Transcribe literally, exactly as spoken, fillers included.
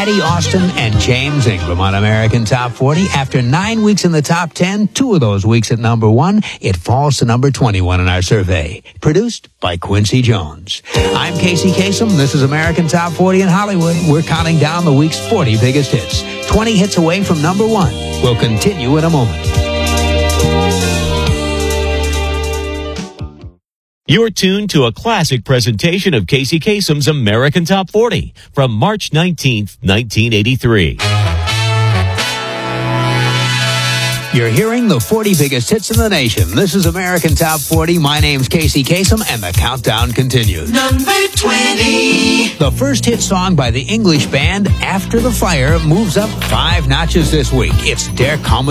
Maddie Austin and James Ingram on American Top forty. After nine weeks in the top ten, two of those weeks at number one, it falls to number twenty-one in our survey. Produced by Quincy Jones. I'm Casey Kasem. This is American Top forty in Hollywood. We're counting down the week's forty biggest hits. twenty hits away from number one. We'll continue in a moment. You're tuned to a classic presentation of Casey Kasem's American Top forty from March nineteenth, nineteen eighty-three. You're hearing the forty biggest hits in the nation. This is American Top forty. My name's Casey Kasem, and the countdown continues. Number twenty. The first hit song by the English band After the Fire moves up five notches this week. It's Der Komme